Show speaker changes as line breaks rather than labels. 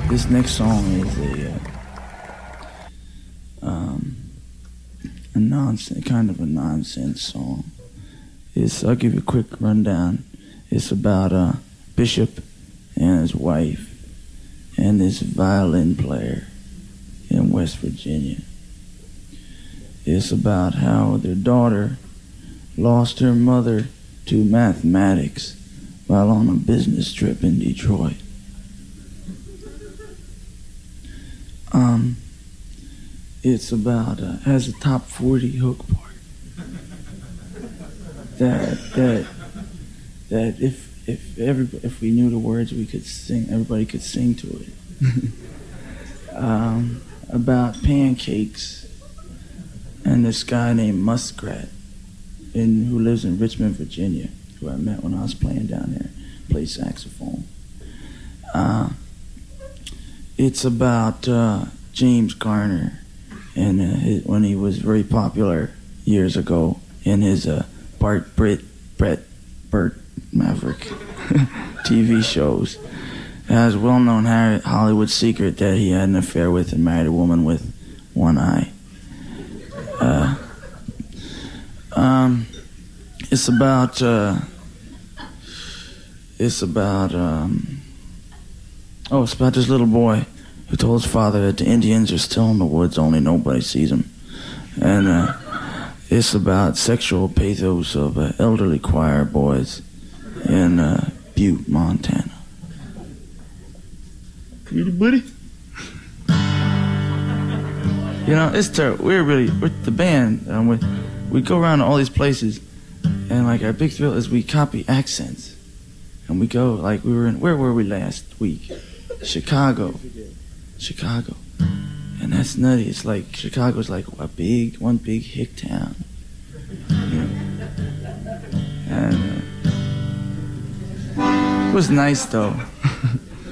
This next song is a nonsense, kind of a nonsense song. I'll give you a quick rundown. It's about Bishop and his wife and this violin player in West Virginia. It's about how their daughter lost her mother to mathematics while on a business trip in Detroit. It's about has a top 40 hook part that if we knew the words, we could sing. Everybody could sing to it. About pancakes and this guy named Muskrat who lives in Richmond, Virginia, who I met when I was playing down there, played saxophone. It's about James Garner and when he was very popular years ago in his Burt Maverick TV shows. It has a well-known Hollywood secret that he had an affair with and married a woman with one eye. It's about this little boy who told his father that the Indians are still in the woods, only nobody sees them. And it's about sexual pathos of elderly choir boys in Butte, Montana. You buddy? You know, it's terrible. We're the band. We go around to all these places, and like our big thrill is we copy accents. And we go, like where were we last week? Chicago. And that's nutty. It's like Chicago's like one big hick town. You know? And it was nice though.